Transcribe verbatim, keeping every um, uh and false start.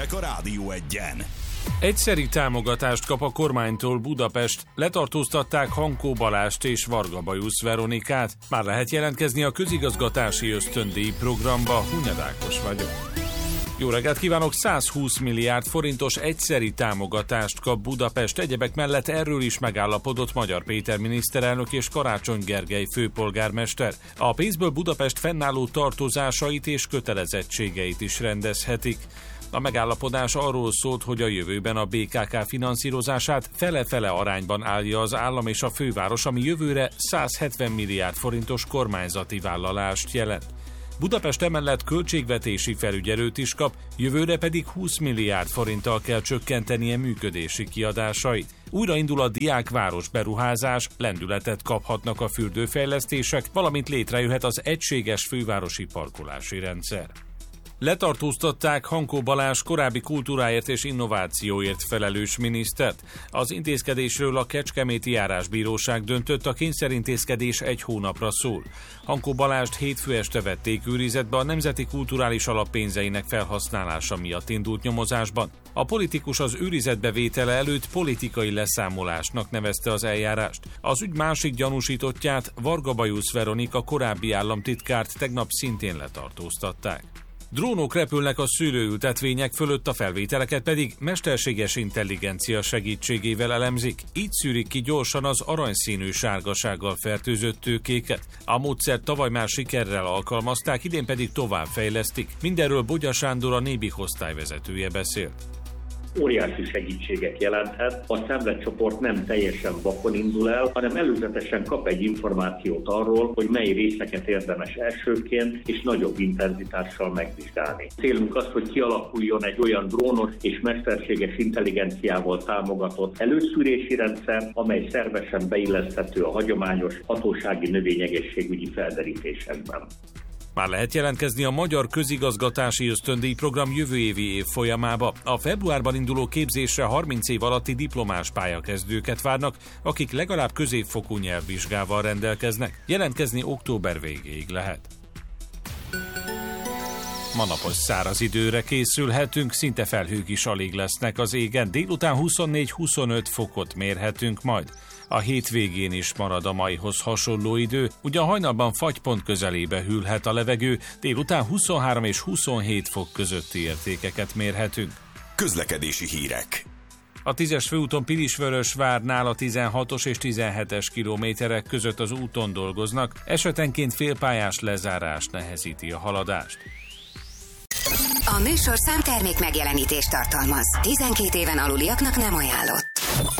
hírek a Rádió Egyen. Egyszeri támogatást kap a kormánytól Budapest. Letartóztatták Hankó Balást és Varga Bajusz Veronikát. Már lehet jelentkezni a közigazgatási ösztöndíj programba. Hunyad Ákos vagyok. Jó reggelt kívánok! százhúsz milliárd forintos egyszeri támogatást kap Budapest. Egyebek mellett erről is megállapodott Magyar Péter miniszterelnök és Karácsony Gergely főpolgármester. A pénzből Budapest fennálló tartozásait és kötelezettségeit is rendezhetik. A megállapodás arról szólt, hogy a jövőben a bé ká ká finanszírozását fele-fele arányban állja az állam és a főváros, ami jövőre százhetven milliárd forintos kormányzati vállalást jelent. Budapest emellett költségvetési felügyelőt is kap, jövőre pedig húsz milliárd forinttal kell csökkentenie működési kiadásait. Újraindul a diákváros beruházás, lendületet kaphatnak a fürdőfejlesztések, valamint létrejöhet az egységes fővárosi parkolási rendszer. Letartóztatták Hankó Balázs korábbi kultúráért és innovációért felelős minisztert. Az intézkedésről a Kecskeméti Járásbíróság döntött, a kényszerintézkedés egy hónapra szól. Hankó Balázst hétfő este vették őrizetbe a Nemzeti Kulturális Alap pénzeinek felhasználása miatt indult nyomozásban. A politikus az őrizetbevétele előtt politikai leszámolásnak nevezte az eljárást. Az ügy másik gyanúsítottját, Varga Bajusz Veronika korábbi államtitkárt tegnap szintén letartóztatták. Drónok repülnek a szőlőültetvények fölött, a felvételeket pedig mesterséges intelligencia segítségével elemzik. Így szűrik ki gyorsan az aranyszínű sárgasággal fertőzött tőkéket. A módszert tavaly már sikerrel alkalmazták, idén pedig továbbfejlesztik. Mindenről Bogya Sándor, a Nébih osztályvezetője beszélt. Óriási segítséget jelenthet, a szemletcsoport nem teljesen vakon indul el, hanem előzetesen kap egy információt arról, hogy mely részeket érdemes elsőként és nagyobb intenzitással megvizsgálni. Célunk az, hogy kialakuljon egy olyan drónos és mesterséges intelligenciával támogatott előszűrési rendszer, amely szervesen beilleszthető a hagyományos hatósági növényegészségügyi felderítésekben. Már lehet jelentkezni a Magyar Közigazgatási Ösztöndíj program jövő évi évfolyamába. A februárban induló képzésre harminc év alatti diplomás pályakezdőket várnak, akik legalább középfokú nyelvvizsgával rendelkeznek. Jelentkezni október végéig lehet. Ma napos száraz időre készülhetünk, szinte felhők is alig lesznek az égen. Délután huszonnégy-huszonöt fokot mérhetünk majd. A hétvégén is marad a maihoz hasonló idő, ugyan hajnalban fagypont közelébe hűlhet a levegő, délután huszonhárom és huszonhét fok közötti értékeket mérhetünk. Közlekedési hírek. A tízes főúton Pilisvörösvárnál a tizenhatos és tizenhetes kilométerek között az úton dolgoznak, esetenként félpályás lezárás nehezíti a haladást. A műsor számtermék megjelenítést tartalmaz. tizenkét éven aluliaknak nem ajánlott.